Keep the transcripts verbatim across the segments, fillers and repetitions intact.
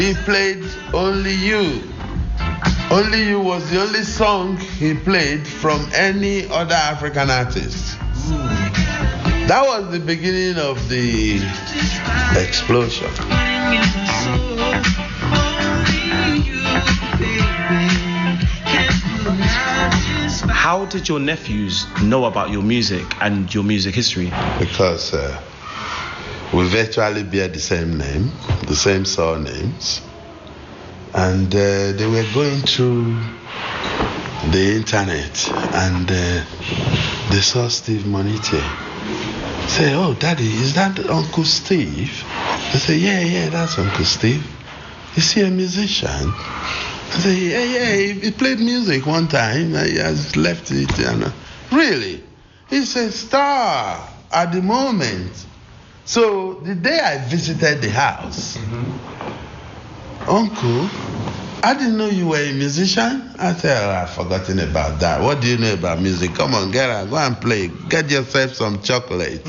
He played Only You. Only You was the only song he played from any other African artist. Mm. That was the beginning of the explosion. How did your nephews know about your music and your music history? Because uh, we virtually bear the same name, the same surnames. And uh, they were going through the internet and uh, they saw Steve Monite. Say, oh, Daddy, is that Uncle Steve? I say, yeah, yeah, that's Uncle Steve. Is he a musician? I say, yeah, yeah, he, he played music one time. He has left it. And, really? He's a star at the moment. So the day I visited the house, mm-hmm. Uncle, I didn't know you were a musician. I said, oh, I've forgotten about that. What do you know about music? Come on, get out, go and play. Get yourself some chocolate.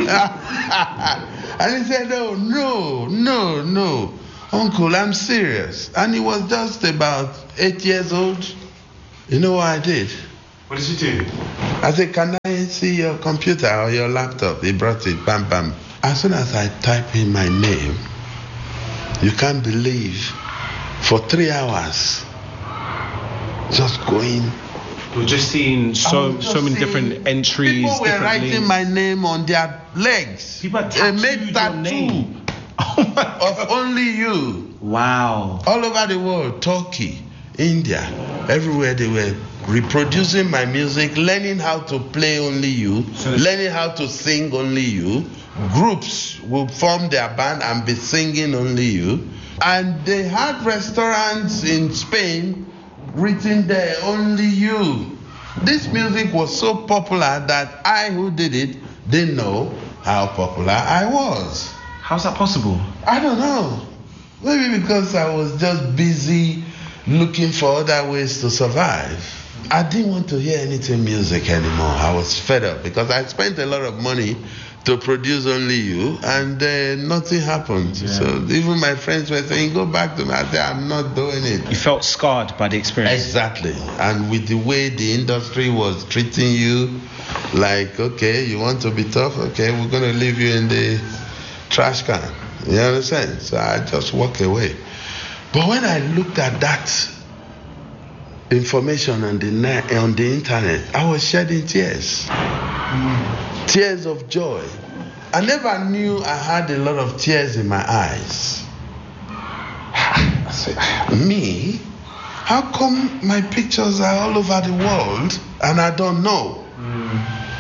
And he said, oh, no, no, no. Uncle, I'm serious. And he was just about eight years old. You know what I did? What did you do? I said, can I see your computer or your laptop? He brought it, bam, bam. As soon as I type in my name, you can't believe, for three hours, just going. We're just seeing so just so many seeing different entries. People were writing links. my name on their legs. People had They made tattooed your name. Oh my of God. Only You. Wow. All over the world, Turkey, India, everywhere they were reproducing my music, learning how to play Only You, So learning how to sing Only You. Groups will form their band and be singing Only You. And they had restaurants in Spain written there, Only You. This music was so popular that I, who did it, didn't know how popular I was. How's that possible? I don't know. Maybe because I was just busy looking for other ways to survive. I didn't want to hear anything music anymore. I was fed up because I spent a lot of money to produce Only You, and uh, nothing happened. Yeah. So even my friends were saying, go back to me. I said, I'm not doing it. You felt scarred by the experience. Exactly. And with the way the industry was treating you, like, okay, you want to be tough? Okay, we're going to leave you in the trash can. You understand? So I just walk away. But when I looked at that information on the net, on the internet, I was shedding tears. Mm. Tears of joy. I never knew I had a lot of tears in my eyes. I said, me? How come my pictures are all over the world and I don't know? Mm.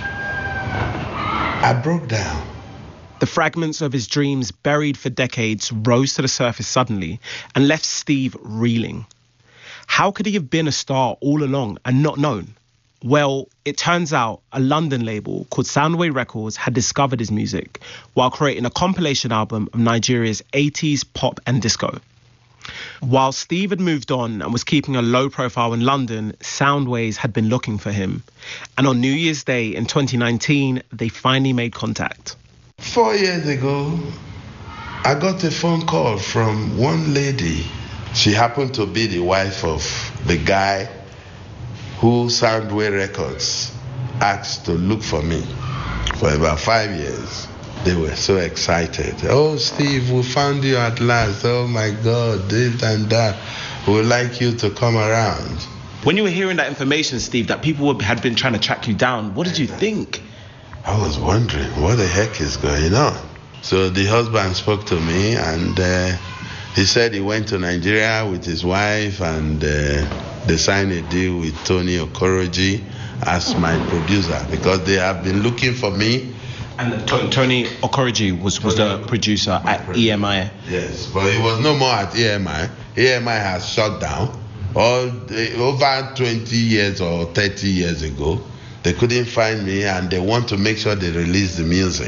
I broke down. The fragments of his dreams buried for decades rose to the surface suddenly and left Steve reeling. How could he have been a star all along and not known? Well, it turns out a London label called Soundway Records had discovered his music while creating a compilation album of Nigeria's eighties pop and disco. While Steve had moved on and was keeping a low profile in London, Soundways had been looking for him. And on New Year's Day in twenty nineteen, they finally made contact. Four years ago, I got a phone call from one lady. She happened to be the wife of the guy who Soundway Records asked to look for me for about five years. They were so excited. Oh, Steve, we found you at last. Oh, my God, this and that. We would like you to come around. When you were hearing that information, Steve, that people had been trying to track you down, what did you think? I was wondering, what the heck is going on? So the husband spoke to me, and uh, he said he went to Nigeria with his wife, and uh, they signed a deal with Tony Okoroji as my producer, because they have been looking for me. And T- Tony Okoroji was, was the producer at E M I. Yes, but he was no more at E M I. E M I has shut down. All the, over twenty years or thirty years ago, they couldn't find me, and they want to make sure they release the music.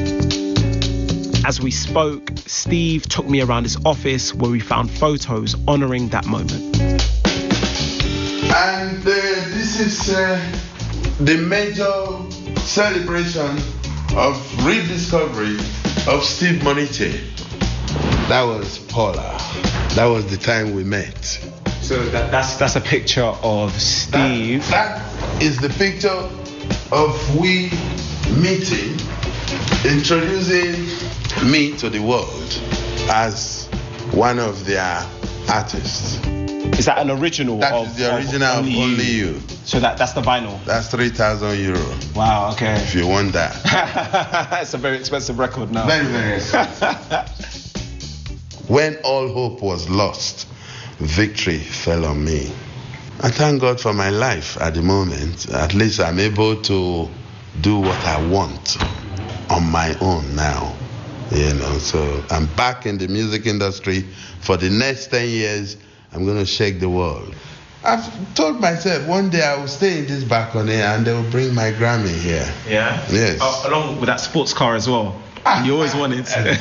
As we spoke, Steve took me around his office where we found photos honouring that moment. And uh, this is uh, the major celebration of rediscovery of Steve Monite. That was Paula. That was the time we met. So that, that's that's a picture of Steve. That, that is the picture of we meeting, introducing me to the world as one of their artists. Is that an original? That of, is the original of Only, of Only You. you. So that that's the vinyl. That's three thousand euro. Wow. Okay. If you want that. It's a very expensive record now. Very very expensive. When all hope was lost, victory fell on me. I thank God for my life at the moment. At least I'm able to do what I want on my own now. You know, so I'm back in the music industry. For the next ten years, I'm going to shake the world. I've told myself one day I will stay in this balcony and they will bring my Grammy here. Yeah? Yes. Oh, along with that sports car as well. You always wanted.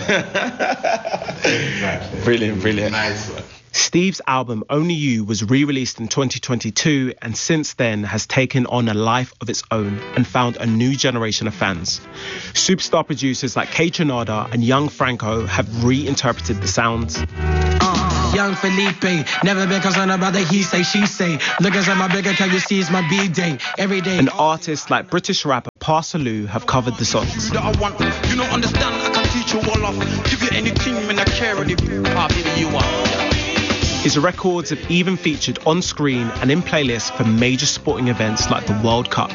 Exactly. Brilliant, brilliant. Nice one. Steve's album Only You was re-released in twenty twenty-two and since then has taken on a life of its own and found a new generation of fans. Superstar producers like Kaytranada and Young Franco have reinterpreted the sounds. Uh, young Felipe, never been concerned about the he say, she say. Look at my bigger, can you see it's my B-day every day. And artists like British rapper Parsaloo have covered the songs. That I want, you don't understand, I can teach you all off. Give you anything when I care of the part you want. His records have even featured on screen and in playlists for major sporting events like the World Cup.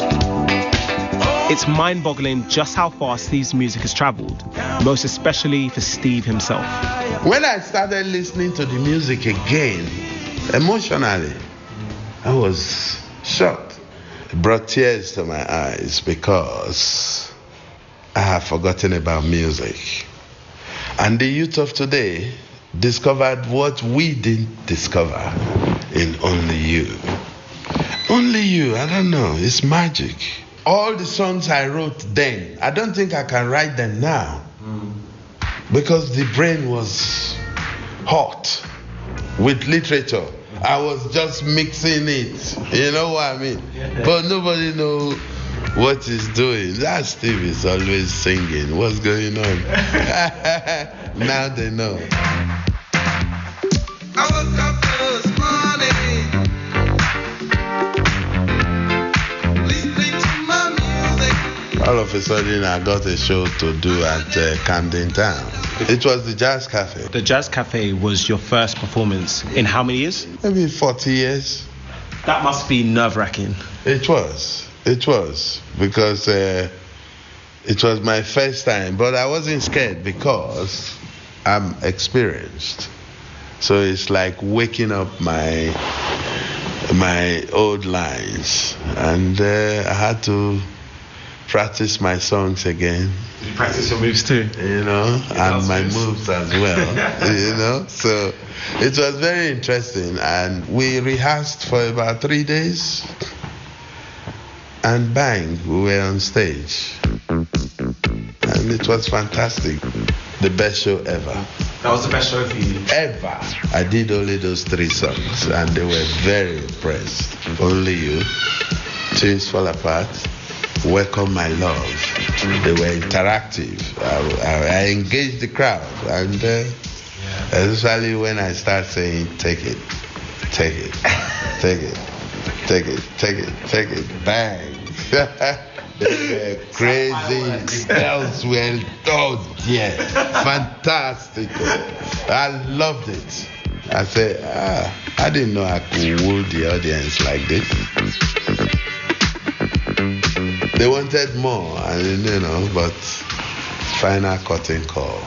It's mind-boggling just how far Steve's music has travelled, most especially for Steve himself. When I started listening to the music again, emotionally, I was shocked. It brought tears to my eyes because I have forgotten about music. And the youth of today discovered what we didn't discover in Only You. Only You, I don't know, it's magic. All the songs I wrote then, I don't think I can write them now. Mm. Because the brain was hot with literature. I was just mixing it, you know what I mean? Yeah. But nobody knows what he's doing. That Steve is always singing. What's going on? Now they know. I woke up this morning, listening to my music. All of a sudden, I got a show to do at uh, Camden Town. It was the Jazz Cafe. The Jazz Cafe was your first performance in how many years? Maybe forty years. That must be nerve-wracking. It was. It was. Because uh, it was my first time. But I wasn't scared because I'm experienced. So it's like waking up my my old lines, and uh, I had to practice my songs again. Did you practice your moves too? You know, and my moves as well. You know, so it was very interesting, and we rehearsed for about three days, and bang, we were on stage, and it was fantastic. The best show ever. That was the best show for you? Ever. I did only those three songs and they were very impressed. Only You, Things Fall Apart, Welcome My Love. They were interactive. I, I, I engaged the crowd, and uh, yeah. Especially when I start saying, take it, take it, take it, take it, take it, take it, bang. They were crazy. Girls were, oh yeah, fantastic. I loved it. I said, ah, I didn't know I could woo the audience like this. They wanted more, and you know, but final curtain call.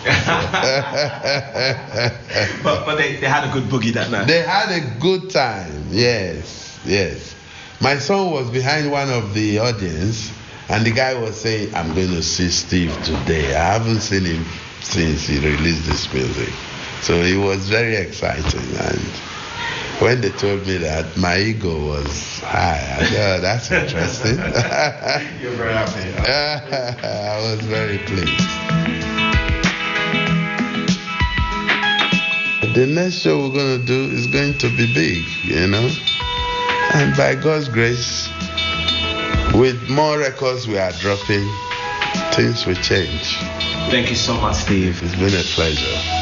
but but they, they had a good boogie that night. They had a good time. Yes, yes. My son was behind one of the audience. And the guy was saying, I'm going to see Steve today. I haven't seen him since he released this music. So it was very exciting. And when they told me that, my ego was high. I said, oh, that's interesting. You're very happy. I was very pleased. The next show we're going to do is going to be big, you know. And by God's grace, with more records we are dropping, things will change. Thank you so much, Steve. It's been a pleasure.